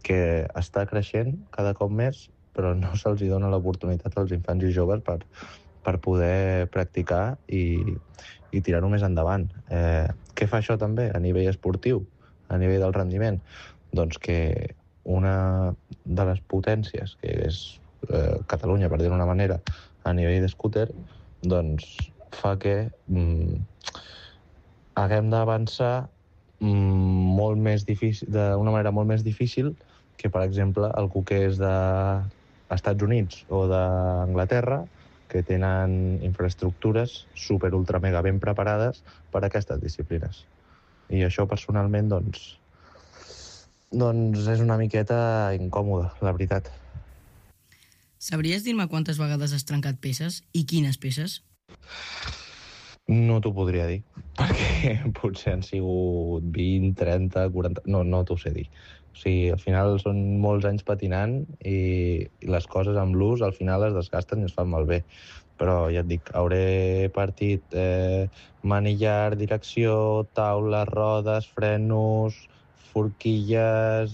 que està creixent cada cop més, però no se'ls dona l'oportunitat als infants i joves per poder practicar i tirar-ho més endavant. Què fa això també a nivell esportiu, a nivell del rendiment? Doncs que una de les potències, que és Catalunya, per dir-ho d'una manera, a nivell d'escúter, doncs fa que haguem d'avançar molt més difícil, d'una manera molt més difícil que, per exemple, algú que és d'Estats Units o d'Anglaterra, que tenen infraestructures super, ultra, mega ben preparades per a aquestes disciplines. I això, personalment, doncs és una miqueta incòmode, la veritat. Sabries dir-me quantes vegades has trencat peces i quines peces? No t'ho podria dir, perquè potser han sigut 20, 30, 40... No t'ho sé dir. O sigui, al final són molts anys patinant i les coses amb l'ús al final es desgasten i es fan malbé. Però ja et dic, hauré partit manillar, direcció, taula, rodes, frenos, forquilles,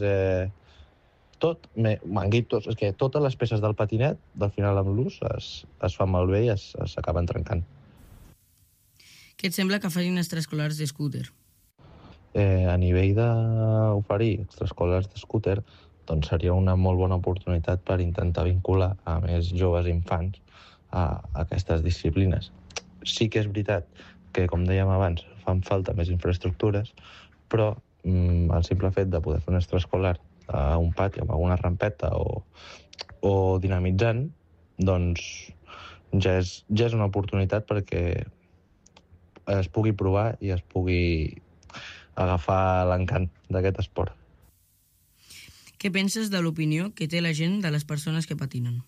manguitos. És que totes les peces del patinet, al final amb l'ús, es fan malbé i s'acaben trencant. Què et sembla que facin extraescolars d'escúter? A nivell d'oferir extraescolars d'escúter, doncs seria una molt bona oportunitat per intentar vincular a més joves infants a aquestes disciplines. Sí que és veritat que, com dèiem abans, fan falta més infraestructures, però el simple fet de poder fer un extraescolar a un pati amb alguna rampeta o dinamitzant, doncs ja és una oportunitat perquè es pugui provar i es pugui agafar l'encant d'aquest esport. Què penses de l'opinió que té la gent de les persones que patinen?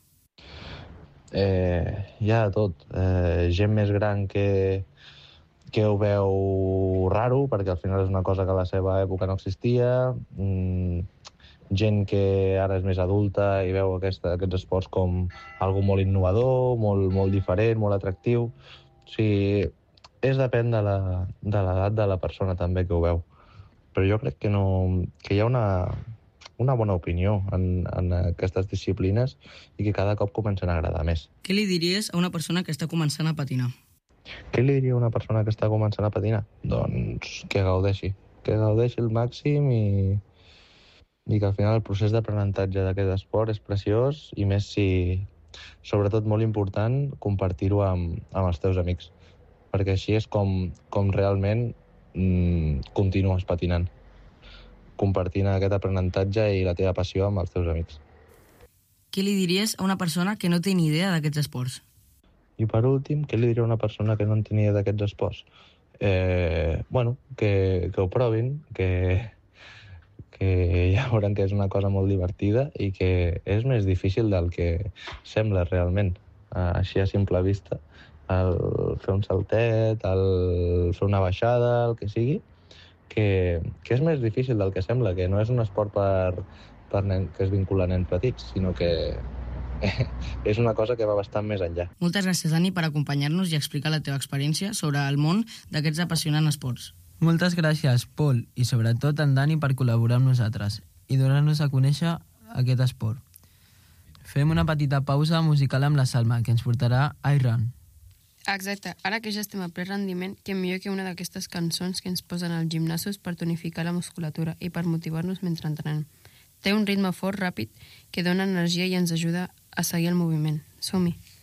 Hi ha de tot. Gent més gran que ho veu raro, perquè al final és una cosa que a la seva època no existia. Gent que ara és més adulta i veu aquests esports com algo molt innovador, molt diferent, molt atractiu. O sigui, depèn de l'edat de la persona també que ho veu. Però jo crec que hi ha una bona opinió en aquestes disciplines i que cada cop comencen a agradar més. Què li diries a una persona que està començant a patinar? Què li diria a una persona que està començant a patinar? Doncs que gaudeixi al màxim i que al final el procés d'aprenentatge d'aquest esport és preciós i més si, sobretot molt important, compartir-ho amb els teus amics, perquè així és com realment continues patinant, compartint aquest aprenentatge i la teva passió amb els teus amics. Què li diries a una persona que no té ni idea d'aquests esports? I per últim, què li diria a una persona que no en té ni idea d'aquests esports? Que ho provin, que ja veuran que és una cosa molt divertida i que és més difícil del que sembla realment, així a simple vista. El fer un saltet, el fer una baixada, el que sigui, que és més difícil del que sembla, que no és un esport per nen, que es vincula a nens petits, sinó que és una cosa que va bastant més enllà. Moltes gràcies, Dani, per acompanyar-nos i explicar la teva experiència sobre el món d'aquests apassionants esports. Moltes gràcies, Pol, i sobretot en Dani per col·laborar amb nosaltres i donar-nos a conèixer aquest esport. Fem una petita pausa musical amb la Salma, que ens portarà I Run. Exacte, ara que ja estem a ple rendiment, que millor que una d'aquestes cançons que ens posen als gimnasos per tonificar la musculatura i per motivar-nos mentre entrenem. Té un ritme fort, ràpid, que dona energia i ens ajuda a seguir el moviment. Som-hi!